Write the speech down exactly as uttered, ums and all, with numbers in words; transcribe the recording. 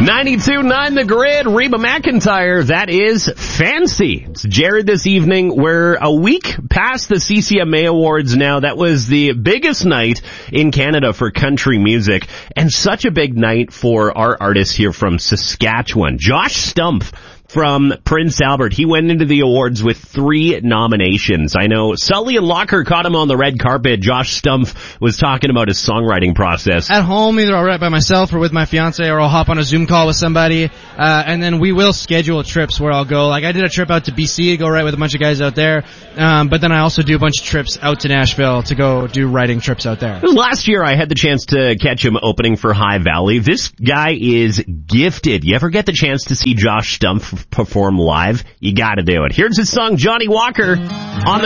ninety-two point nine The Grid, Reba McEntire, that is Fancy. It's Jared this evening. We're a week past the C C M A Awards now. That was the biggest night in Canada for country music, and such a big night for our artists here from Saskatchewan. Josh Stumpf from Prince Albert. He went into the awards with three nominations. I know Sully and Locker caught him on the red carpet. Josh Stumpf was talking about his songwriting process. At home, either I'll write by myself or with my fiance, or I'll hop on a Zoom call with somebody, uh, and then we will schedule trips where I'll go. Like, I did a trip out to B C to go write with a bunch of guys out there, um, but then I also do a bunch of trips out to Nashville to go do writing trips out there. Last year, I had the chance to catch him opening for High Valley. This guy is gifted. You ever get the chance to see Josh Stumpf perform live? You gotta do it. Here's his song, Johnny Walker, on